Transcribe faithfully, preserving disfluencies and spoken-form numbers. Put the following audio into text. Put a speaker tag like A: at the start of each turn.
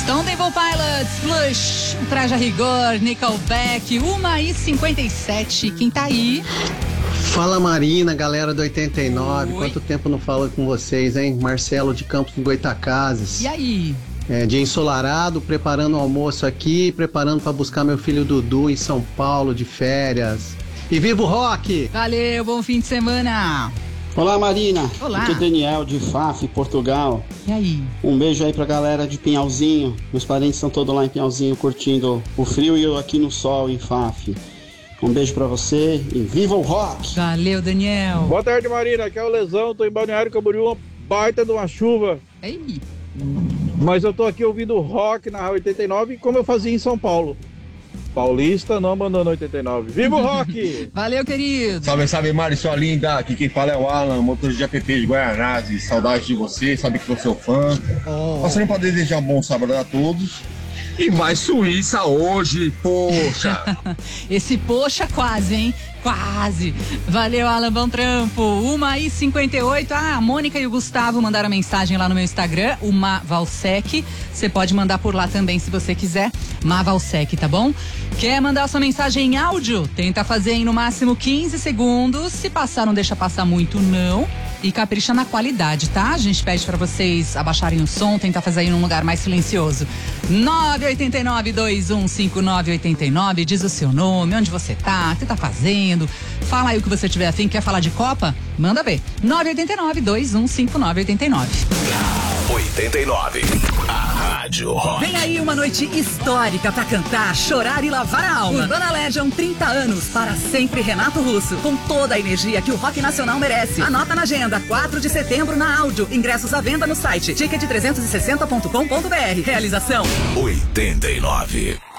A: Stone Temple Pilots, Flush, Traje a Rigor, Nickelback, uma e cinquenta e sete. Quem tá aí?
B: Fala Marina, galera do oitenta e nove.
A: Oi.
B: Quanto tempo não falo com vocês, hein? Marcelo de Campos do Goitacazes.
A: E aí?
B: É, dia ensolarado, preparando o almoço aqui, preparando para buscar meu filho Dudu em São Paulo de férias. E viva o rock!
A: Valeu, bom fim de semana!
C: Olá Marina,
A: Olá.
C: aqui é o Daniel de Faf, Portugal.
A: E aí?
C: Um beijo aí pra galera de Pinhalzinho. Meus parentes estão todos lá em Pinhalzinho curtindo o frio e eu aqui no sol em Faf. Um beijo pra você e viva o rock!
A: Valeu, Daniel!
D: Boa tarde, Marina, aqui é o Lesão, tô em Balneário Camboriú, uma baita de uma chuva.
A: Ei!
D: Mas eu tô aqui ouvindo rock na oitenta e nove, como eu fazia em São Paulo. Paulista não abandona oitenta e nove. Viva o rock!
A: Valeu, querido!
E: Salve, salve, Mari, sua linda. Aqui quem fala é o Alan, motorista de app de Guaianazes. Saudade de você, sabe que sou seu fã.
A: Oh.
E: Passando para desejar um bom sábado a todos. E vai Suíça hoje, poxa!
A: Esse poxa quase, hein? Quase! Valeu, Alan, bom trampo! uma e cinquenta e oito. Ah, a Mônica e o Gustavo mandaram mensagem lá no meu Instagram, o Mavalsec. Você pode mandar por lá também se você quiser. Mavalsec, tá bom? Quer mandar sua mensagem em áudio? Tenta fazer em no máximo quinze segundos. Se passar, não deixa passar muito, não. E capricha na qualidade, tá? A gente pede pra vocês abaixarem o som, tentar fazer aí num lugar mais silencioso. nove oito nove, dois um cinco nove oito nove, diz o seu nome, onde você tá, o que tá fazendo. Fala aí o que você tiver afim. Quer falar de Copa? Manda ver. nove oito nove, dois um cinco nove oito nove.
F: oitenta e nove. A Rádio Rock.
G: Vem aí uma noite histórica pra cantar, chorar e lavar a alma. Urbana Legend, trinta anos, para sempre Renato Russo, com toda a energia que o rock nacional merece. Anota na agenda, quatro de setembro na Áudio. Ingressos à venda no site ticket trezentos e sessenta ponto com ponto br. Realização
F: oitenta e nove.